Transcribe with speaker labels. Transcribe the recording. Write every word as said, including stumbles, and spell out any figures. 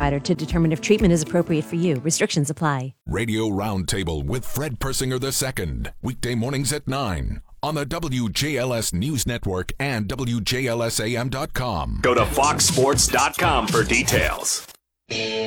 Speaker 1: provider to determine if treatment is appropriate for you. Restrictions apply.
Speaker 2: Radio Roundtable with Fred Persinger the Second. Weekday mornings at nine on the W J L S News Network and W J L S A M dot com.
Speaker 3: Go to fox sports dot com for details.